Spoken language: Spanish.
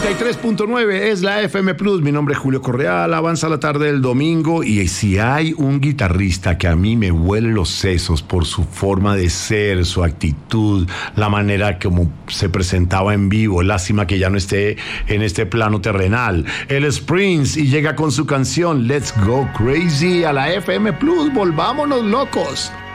93.9 es la FM Plus. Mi nombre es Julio Correa. Avanza la tarde del domingo. Y si hay un guitarrista que a mí me huele los sesos por su forma de ser, su actitud, la manera como se presentaba en vivo, lástima que ya no esté en este plano terrenal. Él es Prince y llega con su canción Let's Go Crazy a la FM Plus. Volvámonos locos.